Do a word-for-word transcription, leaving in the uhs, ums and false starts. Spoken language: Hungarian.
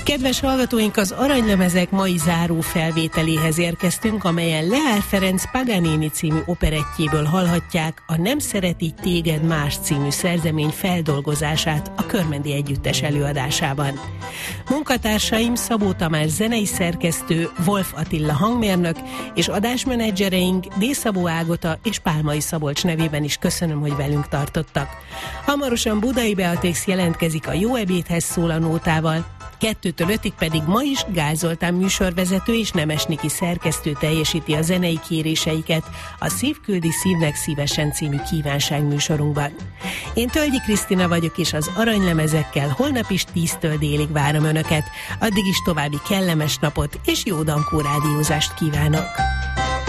Kedves hallgatóink, az Aranylemezek mai záró felvételéhez érkeztünk, amelyen Leár Ferenc Paganini című operettjéből hallhatják a Nem szeret így téged más című szerzemény feldolgozását a Körmendi Együttes előadásában. Munkatársaim Szabó Tamás zenei szerkesztő, Wolf Attila hangmérnök, és adásmenedzsereink D. Szabó Ágota és Pálmai Szabolcs nevében is köszönöm, hogy velünk tartottak. Hamarosan Budai Beatrix jelentkezik a Jó ebédhez szólanótával, kettőtől ötig pedig ma is Gál Zoltán műsorvezető és Nemes Niki szerkesztő teljesíti a zenei kéréseiket a Szív küldi szívnek szívesen című kívánság műsorunkban. Én Tölgyi Krisztina vagyok, és az Aranylemezekkel holnap is tíztől délig várom Önöket. Addig is további kellemes napot és jó dankó rádiózást kívánok!